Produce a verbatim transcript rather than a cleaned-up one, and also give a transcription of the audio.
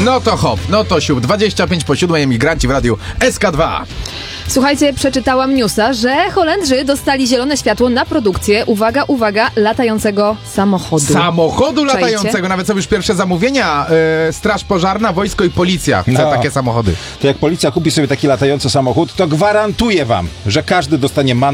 No to hop, no to siup. dwadzieścia pięć po siódmej, emigranci w radiu S K dwa. Słuchajcie, przeczytałam newsa, że Holendrzy dostali zielone światło na produkcję, uwaga, uwaga, latającego samochodu. Samochodu Czajcie? latającego, nawet są już pierwsze zamówienia. Yy, Straż Pożarna, wojsko i policja chce No. takie samochody. To jak policja kupi sobie taki latający samochód, to gwarantuję wam, że każdy dostanie mandat